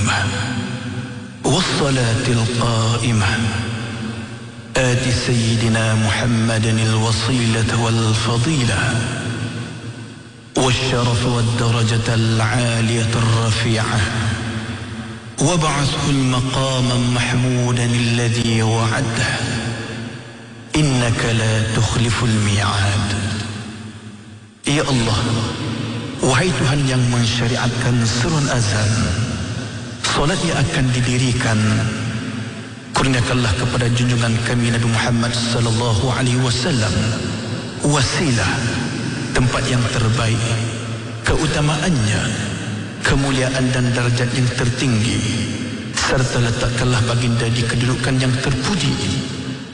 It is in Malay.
الدائمة والصلاة القائمة آت سيدنا محمد الوصيلة والفضيلة والشرف والدرجة العالية الرفيعة وابعثه المقام محمودا الذي وعده إنك لا تخلف الميعاد. Ya Allah, wahai Tuhan yang mensyariatkan seruan azan, solat yang akan didirikan, kurniakanlah kepada junjungan kami Nabi Muhammad sallallahu alaihi wasallam wasilah, tempat yang terbaik, keutamaannya, kemuliaan dan darjat yang tertinggi, serta letakkanlah baginda di kedudukan yang terpuji